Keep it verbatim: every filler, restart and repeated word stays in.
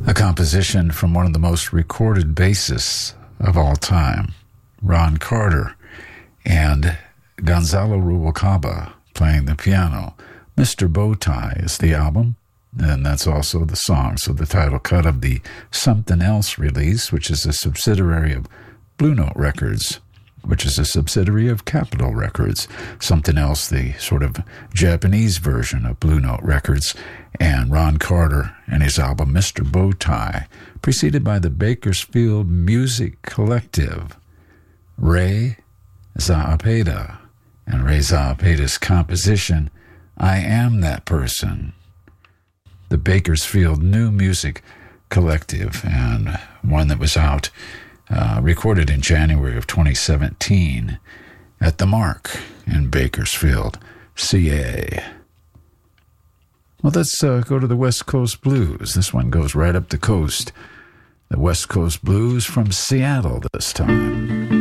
A composition from one of the most recorded bassists of all time, Ron Carter, and Gonzalo Rubalcaba playing the piano. Mister Bowtie is the album, and that's also the song. So the title cut of the Something Else release, which is a subsidiary of Blue Note Records, which is a subsidiary of Capitol Records. Something Else, the sort of Japanese version of Blue Note Records, and Ron Carter and his album Mister Bowtie, preceded by the Bakersfield Music Collective, Ray Zapata, and Ray Zapata's composition, I Am That Person. The Bakersfield New Music Collective, and one that was out Uh, recorded in January of twenty seventeen at the Mark in Bakersfield, C A. Well, let's uh, go to the West Coast Blues. This one goes right up the coast. The West Coast Blues from Seattle this time.